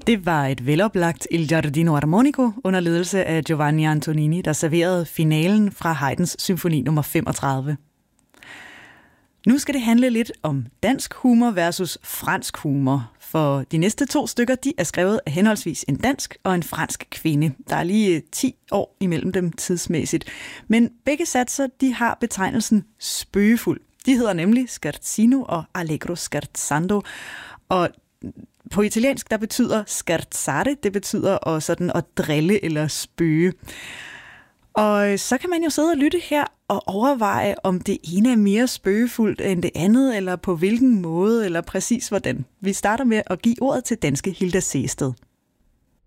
Det var et veloplagt Il Giardino Armonico under ledelse af Giovanni Antonini, der serverede finalen fra Haydns symfoni nummer 35. Nu skal det handle lidt om dansk humor versus fransk humor, for de næste 2 stykker de er skrevet af henholdsvis en dansk og en fransk kvinde. Der er lige 10 år imellem dem tidsmæssigt, men begge satser de har betegnelsen spøgefuld. De hedder nemlig Scherzino og Allegro scherzando, og på italiensk der betyder scherzare, det betyder også sådan at drille eller spøge. Og så kan man jo sidde og lytte her og overveje, om det ene er mere spøgefuldt end det andet, eller på hvilken måde, eller præcis hvordan. Vi starter med at give ordet til danske Hilda Sehested.